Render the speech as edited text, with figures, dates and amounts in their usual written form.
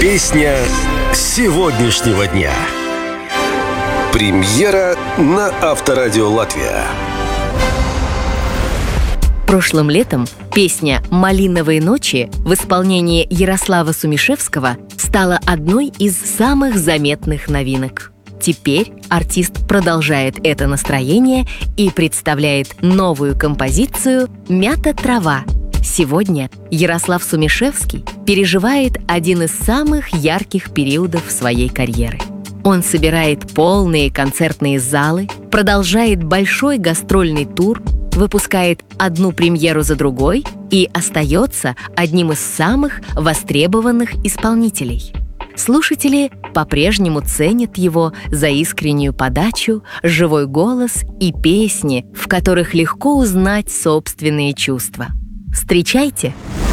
Песня сегодняшнего дня. Премьера на Авторадио Латвия. Прошлым летом песня «Малиновые ночи» в исполнении Ярослава Сумишевского стала одной из самых заметных новинок. Теперь артист продолжает это настроение и представляет новую композицию «Мята трава». Сегодня Ярослав Сумишевский переживает один из самых ярких периодов своей карьеры. Он собирает полные концертные залы, продолжает большой гастрольный тур, выпускает одну премьеру за другой и остается одним из самых востребованных исполнителей. Слушатели по-прежнему ценят его за искреннюю подачу, живой голос и песни, в которых легко узнать собственные чувства. Встречайте!